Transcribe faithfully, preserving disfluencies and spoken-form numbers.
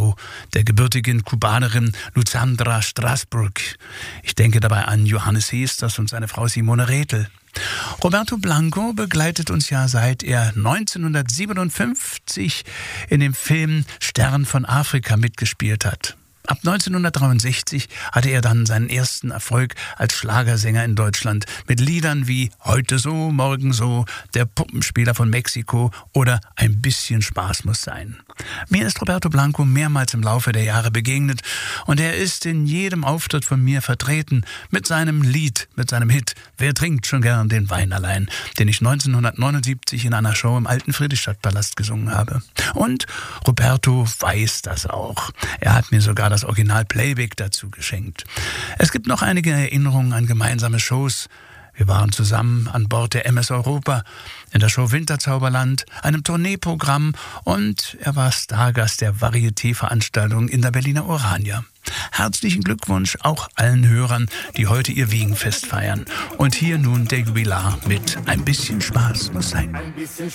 Frau, der gebürtigen Kubanerin Luzandra Strasburg. Ich denke dabei an Johannes Hesters und seine Frau Simone Rethel. Roberto Blanco begleitet uns ja seit er neunzehnhundertsiebenundfünfzig in dem Film Stern von Afrika mitgespielt hat. Ab neunzehnhundertdreiundsechzig hatte er dann seinen ersten Erfolg als Schlagersänger in Deutschland mit Liedern wie Heute so, morgen so, Der Puppenspieler von Mexiko oder Ein bisschen Spaß muss sein. Mir ist Roberto Blanco mehrmals im Laufe der Jahre begegnet und er ist in jedem Auftritt von mir vertreten mit seinem Lied, mit seinem Hit Wer trinkt schon gern den Wein allein, den ich neunzehnhundertneunundsiebzig in einer Show im alten Friedrichstadtpalast gesungen habe. Und Roberto weiß das auch. Er hat mir sogar das Original Playback dazu geschenkt. Es gibt noch einige Erinnerungen an gemeinsame Shows. Wir waren zusammen an Bord der M S Europa, in der Show Winterzauberland, einem Tourneeprogramm und er war Stargast der Varieté-Veranstaltung in der Berliner Orania. Herzlichen Glückwunsch auch allen Hörern, die heute ihr Wiegenfest feiern. Und hier nun der Jubilar mit Ein bisschen Spaß muss sein.